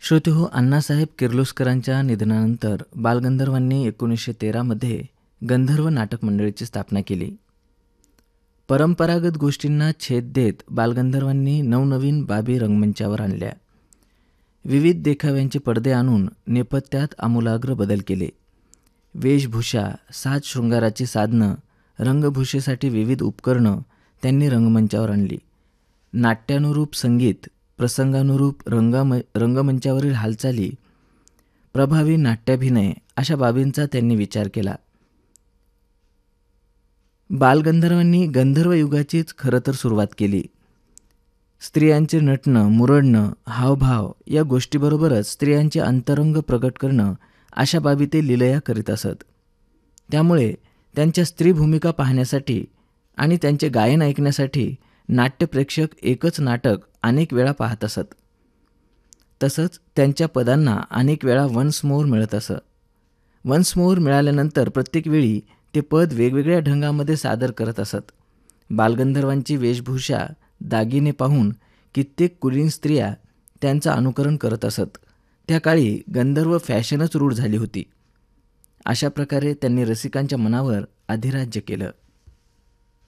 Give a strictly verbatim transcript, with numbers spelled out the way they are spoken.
श्रोतेहो, अण्णासाहेब किर्लोस्करांच्या निधनानंतर बालगंधर्वांनी एकोणीसशे तेरामध्ये गंधर्व नाटक मंडळीची स्थापना केली. परंपरागत गोष्टींना छेद देत बालगंधर्वांनी नवनवीन बाबी रंगमंचावर आणल्या. विविध देखाव्यांचे पडदे आणून नेपथ्यात आमूलाग्र बदल केले. वेशभूषा, साज शृंगाराची साधनं, रंगभूषेसाठी विविध उपकरणं त्यांनी रंगमंचावर आणली. नाट्यानुरूप संगीत, प्रसंगानुरूप रंगाम रंगमंचावरील हालचाली, प्रभावी नाट्याभिनय अशा बाबींचा त्यांनी विचार केला. बालगंधर्वांनी गंधर्व युगाचीच खरं तर सुरुवात केली. स्त्रियांचे नटणं, मुरडणं, हावभाव या गोष्टीबरोबरच स्त्रियांचे अंतरंग प्रगट करणं अशा बाबी ते लीलया करीत असत. त्यामुळे त्यांच्या स्त्री भूमिका पाहण्यासाठी आणि त्यांचे गायन ऐकण्यासाठी नाट्यप्रेक्षक एकच नाटक अनेक वेळा पाहत असत. तसंच त्यांच्या पदांना अनेक वेळा वन्स मोर मिळत असं. वन्स मोर मिळाल्यानंतर प्रत्येक वेळी ते पद वेगवेगळ्या ढंगामध्ये सादर करत असत. बालगंधर्वांची वेशभूषा, दागिने पाहून कित्येक कुलीन स्त्रिया त्यांचं अनुकरण करत असत. त्या काळी गंधर्व फॅशनच रूढ झाली होती. अशा प्रकारे त्यांनी रसिकांच्या मनावर अधिराज्य केलं.